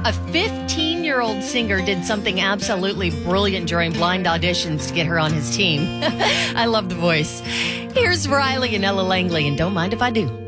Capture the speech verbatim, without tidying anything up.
A fifteen-year-old singer did something absolutely brilliant during blind auditions to get her on his team. I love the voice. Here's Riley and Ella Langley, and Don't Mind If I Do.